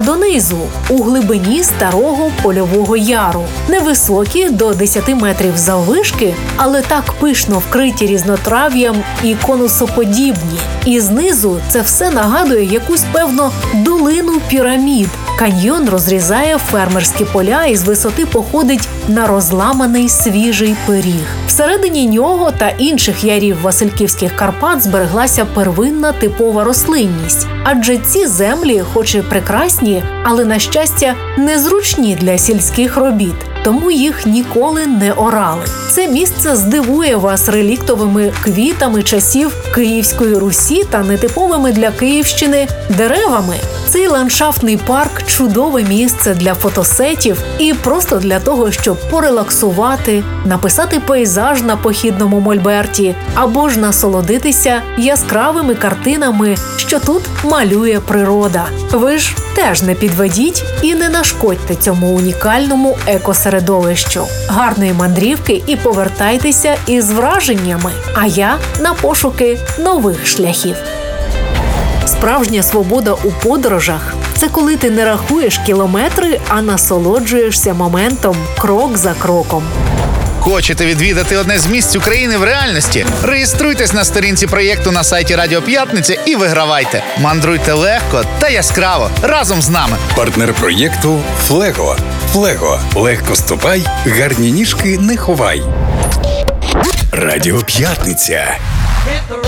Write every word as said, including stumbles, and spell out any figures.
донизу, у глибині старого польового яру. Невисокі, до десяти метрів заввишки, але так пишно вкриті різнотрав'ям і конусоподібні. І знизу це все нагадує якусь, певно, долину пірамід. Каньйон розрізає фермерські поля і з висоти походить на розламаний свіжий пиріг. Всередині нього та інших ярів Васильківських Карпат збереглася первинна типова рослинність. Адже ці землі, хоч і прекрасні, але, на щастя, незручні для сільських робіт. Тому їх ніколи не орали. Це місце здивує вас реліктовими квітами часів Київської Русі та нетиповими для Київщини деревами. Цей ландшафтний парк – чудове місце для фотосетів і просто для того, щоб порелаксувати, написати пейзаж на похідному мольберті або ж насолодитися яскравими картинами, що тут малює природа. Ви ж теж не підведіть і не нашкодьте цьому унікальному екосередовищу. Гарної мандрівки і повертайтеся із враженнями, а я на пошуки нових шляхів. Справжня свобода у подорожах – це коли ти не рахуєш кілометри, а насолоджуєшся моментом крок за кроком. Хочете відвідати одне з місць України в реальності? Реєструйтесь на сторінці проєкту на сайті Радіо П'ятниця і вигравайте. Мандруйте легко та яскраво разом з нами. Партнер проєкту «Флего». «Флего». Легко ступай, гарні ніжки не ховай. Радіо П'ятниця.